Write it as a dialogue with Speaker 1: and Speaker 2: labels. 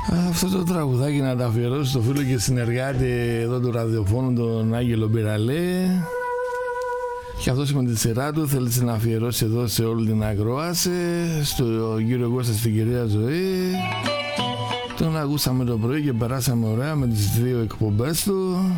Speaker 1: Αυτό το τραγουδάκι να τα αφιερώσω στο φίλο και συνεργάτη εδώ του ραδιοφώνου, τον Άγγελο Μπυραλέ. Και αυτός με τη σειρά του θέλει να αφιερώσει εδώ σε όλη την ακρόαση, στο κύριο Κώστα, στην κυρία Ζωή. Τον ακούσαμε το πρωί και περάσαμε ωραία με τις δύο εκπομπές του.